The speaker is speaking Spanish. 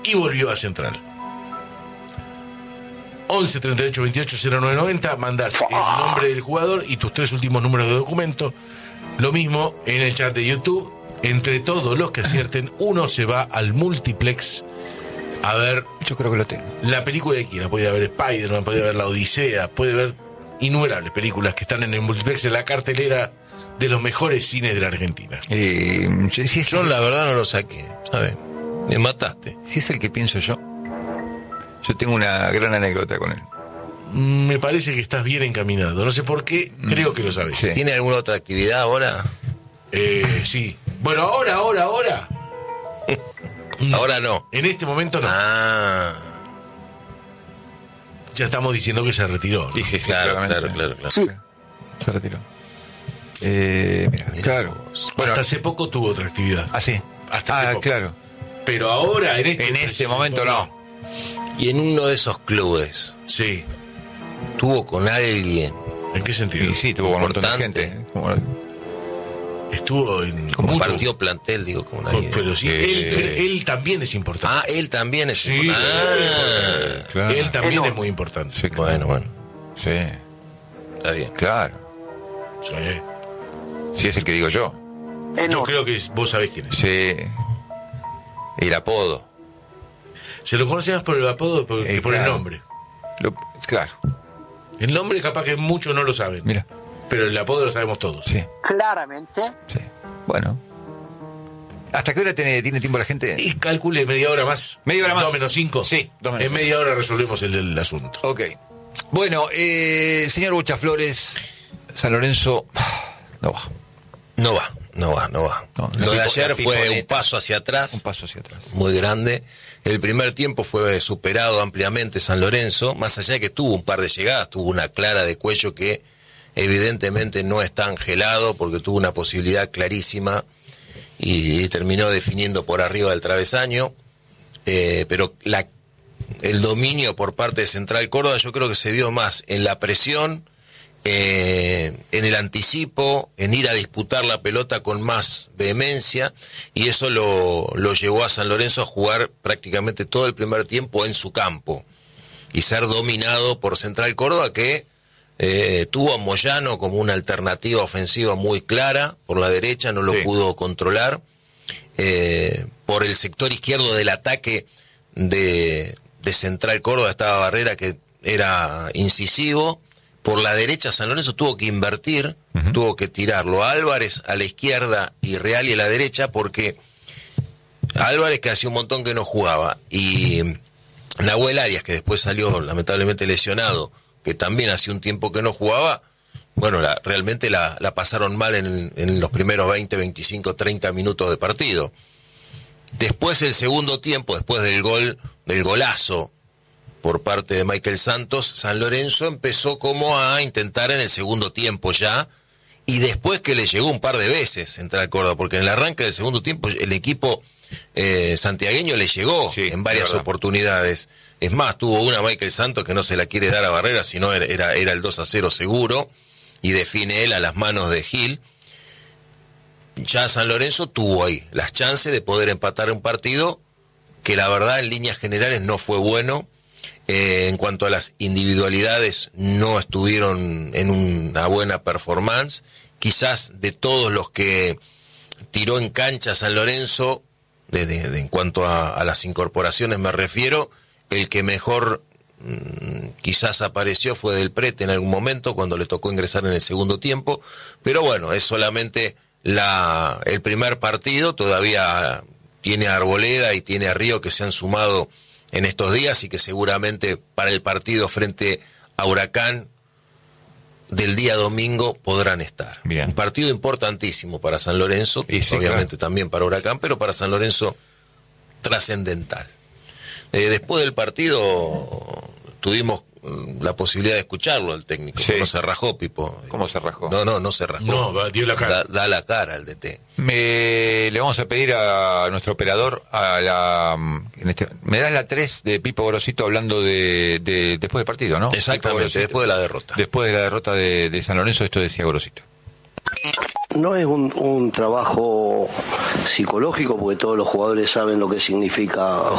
y volvió a Central. 11 38 28 09 90, mandás el nombre del jugador y tus 3 últimos números de documento. Lo mismo en el chat de YouTube. Entre todos los que acierten, uno se va al multiplex a ver. Yo creo que lo tengo. La película de quiera. Puede haber Spider-Man, puede haber La Odisea, puede haber innumerables películas que están en el multiplex, en la cartelera de los mejores cines de la Argentina. Yo la verdad no lo saqué, ¿sabes? Me mataste. Si es el que pienso yo tengo una gran anécdota con él. Me parece que estás bien encaminado. No sé por qué, creo que lo sabes. Sí. ¿Tiene alguna otra actividad ahora? Sí. Bueno, ahora. No. Ahora no. En este momento no. Ah. Ya estamos diciendo que se retiró, ¿no? Sí, Claro. Sí. Se retiró. Mira, claro. Bueno, hasta hace poco tuvo otra actividad. Ah, sí. Hasta hace poco. Claro. Pero ahora, en este momento no. Y en uno de esos clubes, Sí. ¿tuvo con alguien? ¿En qué sentido? Y sí, tuvo con un montón de Importante. gente. Estuvo en Compartió plantel, digo, con alguien. Pero sí, él también es importante. Ah, él también es Sí, importante. Claro. Él también es muy importante. Sí, claro. Bueno. Sí, Está bien. claro. Sí. Sí, es el que digo yo. Yo creo que vos sabés quién es. Sí. El apodo. Se lo conoce más por el apodo que por el claro. nombre. Claro. El nombre capaz que muchos no lo saben. Mira. Pero el apodo lo sabemos todos. Sí. Claramente. Sí. Bueno. ¿Hasta qué hora tiene tiempo la gente? Y calcule media hora más. ¿Media hora más? 2 menos 5. Sí, 2 menos En media hora resolvemos el asunto. Ok. Bueno, señor Buchaflores, San Lorenzo no va. No va. No, Lo de la ayer fue piponeta. un paso hacia atrás. Un paso hacia atrás. Muy grande. El primer tiempo fue superado ampliamente San Lorenzo, más allá de que tuvo un par de llegadas, tuvo una clara de Cuello que evidentemente no está angelado porque tuvo una posibilidad clarísima y terminó definiendo por arriba del travesaño, pero el dominio por parte de Central Córdoba yo creo que se dio más en la presión, en el anticipo, en ir a disputar la pelota con más vehemencia, y eso lo llevó a San Lorenzo a jugar prácticamente todo el primer tiempo en su campo y ser dominado por Central Córdoba, que tuvo a Moyano como una alternativa ofensiva muy clara por la derecha, no lo pudo controlar. Por el sector izquierdo del ataque de Central Córdoba estaba Barrera, que era incisivo. Por la derecha San Lorenzo tuvo que invertir, tuvo que tirarlo a Álvarez a la izquierda y Reali a la derecha, porque Álvarez, que hacía un montón que no jugaba, y Nahuel Arias, que después salió lamentablemente lesionado, que también hacía un tiempo que no jugaba, bueno, realmente la pasaron mal en los primeros 20, 25, 30 minutos de partido. Después el segundo tiempo, después del golazo por parte de Michael Santos, San Lorenzo empezó como a intentar en el segundo tiempo ya, y después que le llegó un par de veces Central Córdoba, porque en el arranque del segundo tiempo el equipo santiagueño le llegó en varias oportunidades. Es más, tuvo una Michael Santos que no se la quiere dar a Barrera, sino era el 2-0 seguro, y define él a las manos de Gil. Ya San Lorenzo tuvo ahí las chances de poder empatar un partido que la verdad en líneas generales no fue bueno. En cuanto a las individualidades, no estuvieron en una buena performance. Quizás de todos los que tiró en cancha San Lorenzo, en cuanto a las incorporaciones me refiero, el que mejor quizás apareció fue Del Prete en algún momento, cuando le tocó ingresar en el segundo tiempo. Pero bueno, es solamente el primer partido. Todavía tiene a Arboleda y tiene a Río, que se han sumado en estos días y que seguramente para el partido frente a Huracán del día domingo podrán estar. Bien. Un partido importantísimo para San Lorenzo, obviamente también para Huracán, pero para San Lorenzo trascendental. Después del partido tuvimos la posibilidad de escucharlo al técnico. No se rajó, Pipo. ¿Cómo se rajó? No se rajó. No, dio la cara. Da la cara al DT. Le vamos a pedir a nuestro operador me das la 3 de Pipo Gorosito hablando de después del partido, ¿no? Exactamente, después de la derrota. Después de la derrota de San Lorenzo, esto decía Gorosito. No es un trabajo psicológico, porque todos los jugadores saben lo que significa